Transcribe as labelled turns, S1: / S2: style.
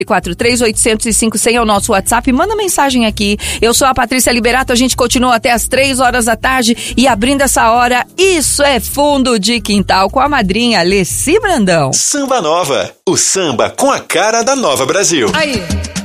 S1: 943-805-100 é o nosso WhatsApp. Manda mensagem aqui. Eu sou a Patrícia Liberato, a gente continua até as 3 horas da tarde e abrindo essa hora, isso é Fundo de Quintal com a madrinha Leci Brandão.
S2: Samba Nova, o samba com a cara da Nova Brasil.
S3: Aí.